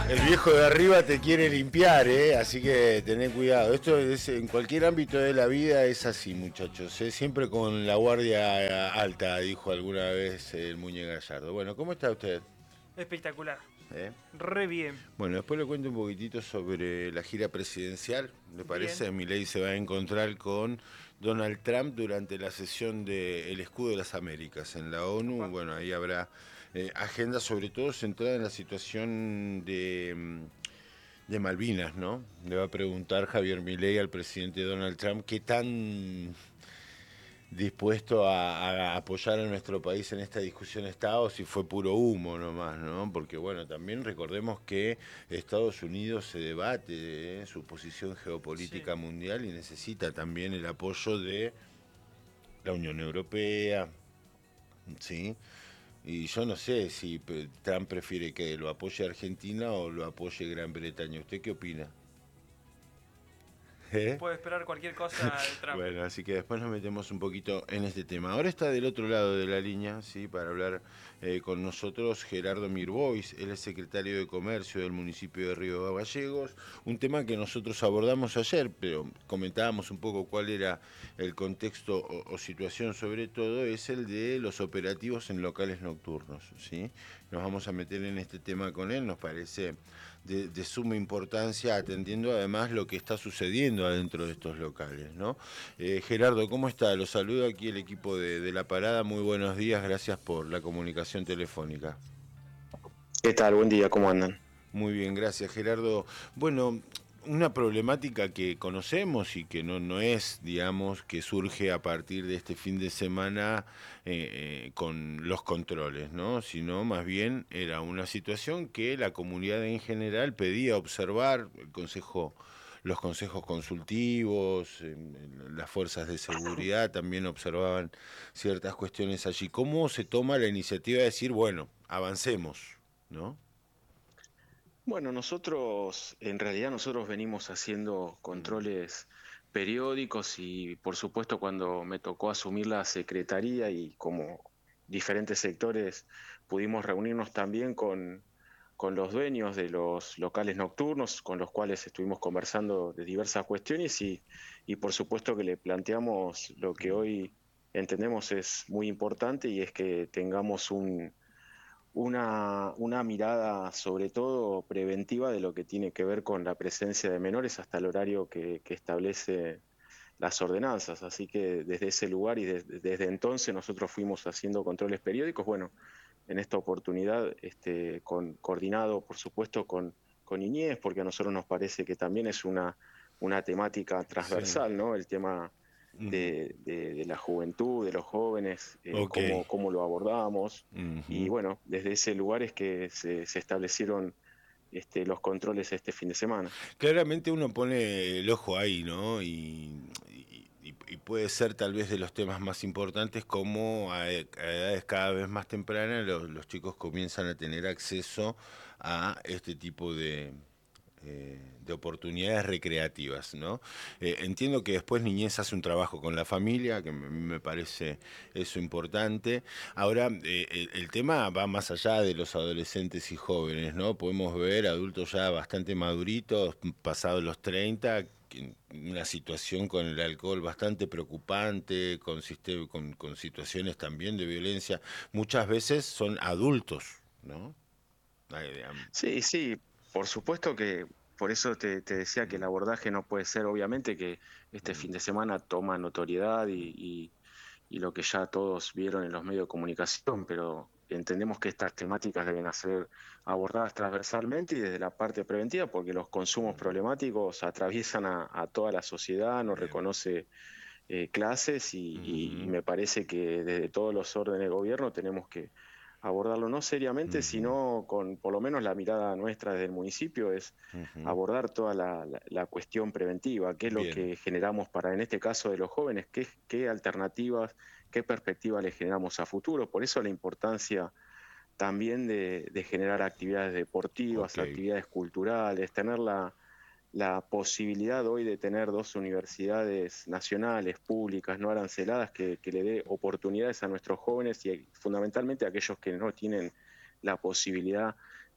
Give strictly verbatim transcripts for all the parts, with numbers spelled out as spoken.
El viejo de arriba te quiere limpiar, ¿eh? Así que tené cuidado. Esto es en cualquier ámbito de la vida es así, muchachos. ¿Eh? Siempre con la guardia alta, dijo alguna vez el Muñe Gallardo. Bueno, ¿cómo está usted? Espectacular. ¿Eh? Re bien. Bueno, después le cuento un poquitito sobre la gira presidencial. ¿Le Bien. parece? Milei se va a encontrar con Donald Trump durante la sesión del Escudo de las Américas en la ONU. Opa. Bueno, ahí habrá eh, agenda sobre todo centrada en la situación de, mm, de Malvinas, ¿no? Le va a preguntar Javier Milei al presidente Donald Trump qué tan dispuesto a, a apoyar a nuestro país en esta discusión está o si fue puro humo nomás, ¿no? Porque bueno, también recordemos que Estados Unidos se debate ¿eh? su posición Sí. geopolítica mundial y necesita también el apoyo de la Unión Europea, ¿sí? Y yo no sé si Trump prefiere que lo apoye Argentina o lo apoye Gran Bretaña. ¿Usted qué opina? ¿Eh? Puede esperar cualquier cosa de Trump. Bueno, así que después nos metemos un poquito en este tema. Ahora está del otro lado de la línea, sí, para hablar eh, con nosotros Gerardo Mirbois, él es secretario de Comercio del municipio de Río Gallegos, un tema que nosotros abordamos ayer, pero comentábamos un poco cuál era el contexto o, o situación sobre todo, es el de los operativos en locales nocturnos, sí. Nos vamos a meter en este tema con él, nos parece de, de suma importancia, atendiendo además lo que está sucediendo adentro de estos locales, ¿no? Eh, Gerardo, ¿cómo está? Los saludo aquí el equipo de, de La Parada, muy buenos días, gracias por la comunicación telefónica. ¿Qué tal? Buen día, ¿cómo andan? Muy bien, gracias Gerardo. Bueno, una problemática que conocemos y que no, no es, digamos, que surge a partir de este fin de semana eh, eh, con los controles, ¿no? Sino más bien era una situación que la comunidad en general pedía observar, el consejo, los consejos consultivos, eh, las fuerzas de seguridad también observaban ciertas cuestiones allí. ¿Cómo se toma la iniciativa de decir, bueno, avancemos, ¿no? Bueno, nosotros, en realidad nosotros venimos haciendo controles periódicos y por supuesto cuando me tocó asumir la secretaría y como diferentes sectores pudimos reunirnos también con, con los dueños de los locales nocturnos con los cuales estuvimos conversando de diversas cuestiones y, y por supuesto que le planteamos lo que hoy entendemos es muy importante y es que tengamos un una, una mirada sobre todo preventiva de lo que tiene que ver con la presencia de menores hasta el horario que, que establece las ordenanzas. Así que desde ese lugar y de- desde entonces nosotros fuimos haciendo controles periódicos. Bueno, en esta oportunidad, este, con, coordinado por supuesto con, con Iñez, porque a nosotros nos parece que también es una, una temática Sí. transversal, ¿no? El tema Ujú. de, de, de la juventud, de los jóvenes, eh, Ok. cómo, cómo lo abordamos. Y Ujú. bueno, desde ese lugar es que se, se establecieron este, los controles este fin de semana. Claramente uno pone el ojo ahí, ¿no? Y, y- y- y puede ser tal vez de los temas más importantes como a, e- a edades cada vez más tempranas los, los chicos comienzan a tener acceso a este tipo de, eh, de oportunidades recreativas, ¿no? Eh, entiendo que después Niñez hace un trabajo con la familia, que me, me parece eso importante. Ahora, eh, el, el tema va más allá de los adolescentes y jóvenes, ¿no? Podemos ver adultos ya bastante maduritos, pasados los treinta, que- una situación con el alcohol bastante preocupante, con, siste- con, con situaciones también de violencia. Muchas veces son adultos, ¿no? Ay, digamos, Sí, sí, por supuesto que por eso te, te decía que el abordaje no puede ser, obviamente, que este fin de semana toma notoriedad y, y- y lo que ya todos vieron en los medios de comunicación, pero entendemos que estas temáticas deben ser abordadas transversalmente y desde la parte preventiva, porque los consumos problemáticos atraviesan a, a toda la sociedad, no bien. reconoce eh, clases y, y- y Ujú, me parece que desde todos los órdenes de gobierno tenemos que abordarlo no seriamente, ujú, sino con por lo menos la mirada nuestra desde el municipio es ujú. abordar toda la, la- la cuestión preventiva, qué es lo Bien. que generamos para, en este caso de los jóvenes, qué, qué alternativas, qué perspectivas les generamos a futuro. Por eso la importancia también de, de generar actividades Ok. deportivas, actividades culturales, tener la la posibilidad hoy de tener dos universidades nacionales, públicas, no aranceladas, que, que le dé oportunidades a nuestros jóvenes y fundamentalmente a aquellos que no tienen la posibilidad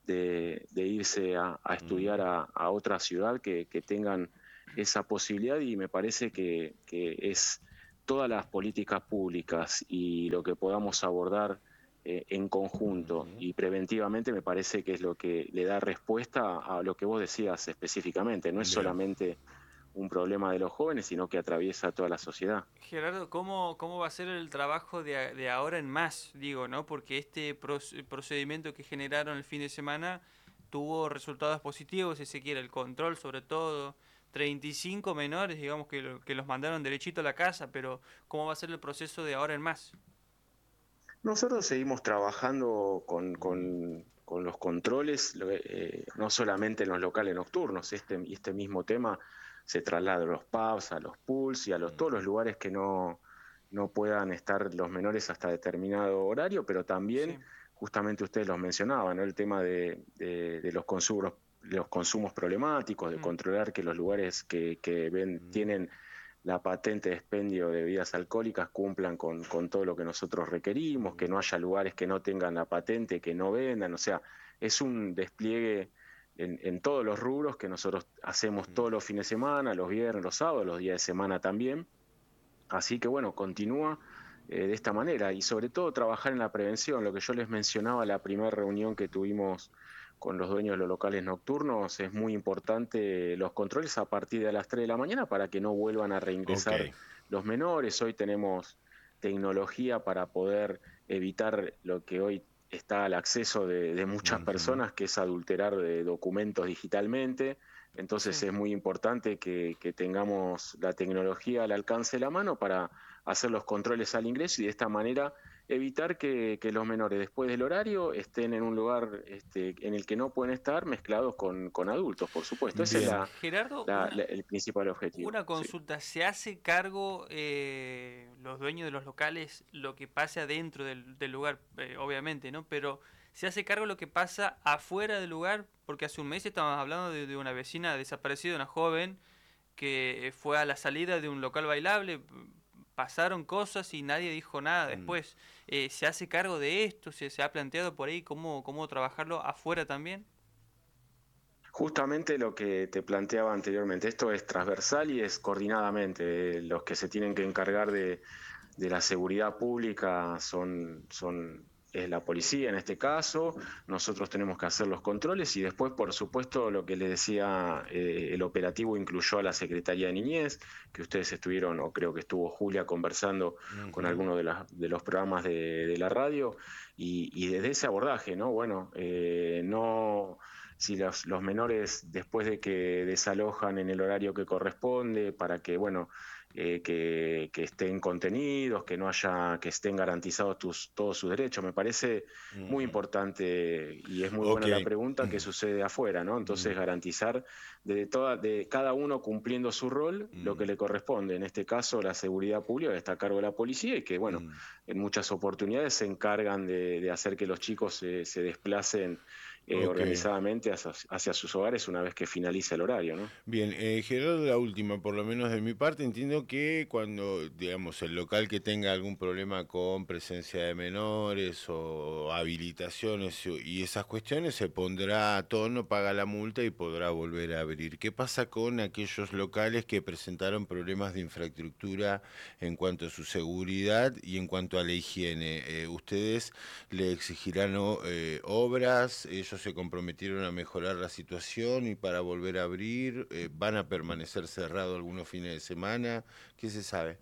de, de irse a, a estudiar a, a otra ciudad, que, que tengan esa posibilidad, y me parece que, que es todas las políticas públicas y lo que podamos abordar eh, en conjunto y preventivamente, me parece que es lo que le da respuesta a lo que vos decías específicamente. No es Bien. solamente un problema de los jóvenes, sino que atraviesa toda la sociedad. Gerardo, ¿cómo, cómo va a ser el trabajo de, a- de ahora en más? Digo, ¿no? Porque este proce- procedimiento que generaron el fin de semana tuvo resultados positivos, si se quiere, el control sobre todo. Treinta y cinco menores, digamos, que, lo- que los mandaron derechito a la casa, pero ¿cómo va a ser el proceso de ahora en más? Nosotros seguimos trabajando con, con, con los controles, eh, no solamente en los locales nocturnos. Este, este mismo tema se traslada a los pubs, a los pools y a los, todos los lugares que no, no puedan estar los menores hasta determinado horario, pero también, Sí. justamente ustedes los mencionaban, ¿no? El tema de, de, de los consumos, los consumos problemáticos, de Mm, controlar que los lugares que, que ven, tienen la patente de expendio de bebidas alcohólicas cumplan con, con todo lo que nosotros requerimos, que no haya lugares que no tengan la patente, que no vendan. O sea, es un despliegue en, en todos los rubros que nosotros hacemos todos los fines de semana, los viernes, los sábados, los días de semana también. Así que bueno, continúa eh, de esta manera, y sobre todo trabajar en la prevención. Lo que yo les mencionaba, la primera reunión que tuvimos con los dueños de los locales nocturnos, es muy importante los controles a partir de las tres de la mañana para que no vuelvan a Ok. reingresar los menores. Hoy tenemos tecnología para poder evitar lo que hoy está al acceso de, de muchas Ujú. personas, que es adulterar de documentos digitalmente. Entonces sí. es muy importante que, que, tengamos la tecnología al alcance de la mano para hacer los controles al ingreso, y de esta manera evitar que, que los menores después del horario estén en un lugar este, en el que no pueden estar, mezclados con, con adultos, por supuesto. Ese es Bien. la, Gerardo, la, una, la, el principal objetivo. una Sí. consulta. ¿Se hace cargo eh, los dueños de los locales lo que pase adentro del, del lugar? Eh, obviamente, ¿no? Pero ¿se hace cargo lo que pasa afuera del lugar? Porque hace un mes estábamos hablando de, de una vecina desaparecida, una joven, que fue a la salida de un local bailable, pasaron cosas y nadie dijo nada Mm. después. Eh, ¿se hace cargo de esto? ¿Se, se ha planteado por ahí cómo, cómo trabajarlo afuera también? Justamente lo que te planteaba anteriormente, esto es transversal y es coordinadamente. Eh, Los que se tienen que encargar de, de la seguridad pública son, son es la policía en este caso. Nosotros tenemos que hacer los controles, y después, por supuesto, lo que les decía, eh, el operativo incluyó a la Secretaría de Niñez, que ustedes estuvieron, o creo que estuvo Julia conversando con Ujú. algunos de, la, de los programas de, de la radio, y, y desde ese abordaje, ¿no? Bueno, eh, no si los, los menores, después de que desalojan en el horario que corresponde, para que, bueno, eh, que, que, estén contenidos, que no haya, que estén garantizados tus, todos sus derechos. Me parece muy Ujú. importante, y es muy Ok. buena la pregunta, que sucede afuera, ¿no? Entonces, Mm. garantizar de, toda, de cada uno cumpliendo su rol lo que Mm. le corresponde. En este caso, la seguridad pública está a cargo de la policía, y que, bueno, Mm. en muchas oportunidades se encargan de, de hacer que los chicos se, se desplacen eh, Ok. organizadamente hacia, hacia, sus hogares una vez que finaliza el horario, ¿no? Bien, eh, Gerardo, la última, por lo menos de mi parte, entiendo que cuando, digamos, el local que tenga algún problema con presencia de menores o habilitaciones o- y esas cuestiones, se pondrá a tono, paga la multa y podrá volver a abrir. ¿Qué pasa con aquellos locales que presentaron problemas de infraestructura en cuanto a su seguridad y en cuanto a la higiene? Eh, ¿ustedes le exigirán o- eh, obras? ¿Ellos se comprometieron a mejorar la situación y para volver a abrir? Eh, ¿van a permanecer cerrados algunos fines de semana? ¿Qué se sabe?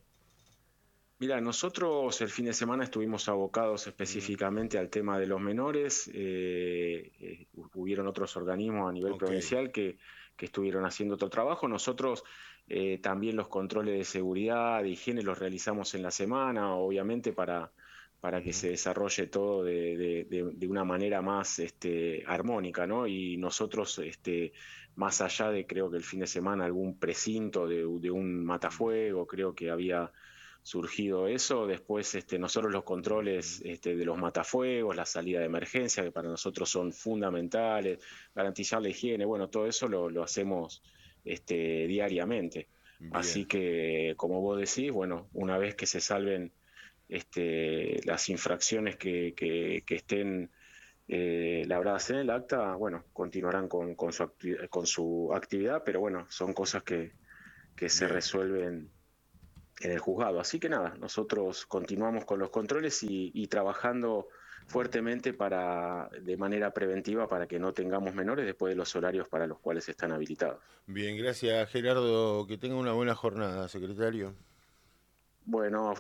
Mira, nosotros el fin de semana estuvimos abocados Mm. específicamente al tema de los menores. Eh, eh, hubieron otros organismos a nivel Ok. provincial que, que estuvieron haciendo otro trabajo. Nosotros eh, también los controles de seguridad, de higiene, los realizamos en la semana, obviamente para, para que Ujú. se desarrolle todo de, de- de- de una manera más este, armónica, ¿no? Y nosotros, este, más allá de, creo que el fin de semana, algún precinto de, de un matafuego, creo que había surgido eso. Después, este, nosotros los controles, Ujú. este, de los matafuegos, la salida de emergencia, que para nosotros son fundamentales, garantizar la higiene, bueno, todo eso lo, lo hacemos este, diariamente. Así Bien. que, como vos decís, bueno, una vez que se salven este, las infracciones que, que, que estén eh, labradas en el acta, bueno, continuarán con, con, su, acti- con su actividad, pero bueno, son cosas que, que se Bien. resuelven en el juzgado. Así que nada, nosotros continuamos con los controles y, y trabajando fuertemente para, de manera preventiva para que no tengamos menores después de los horarios para los cuales están habilitados. Bien, gracias Gerardo. Que tenga una buena jornada, secretario. Bueno,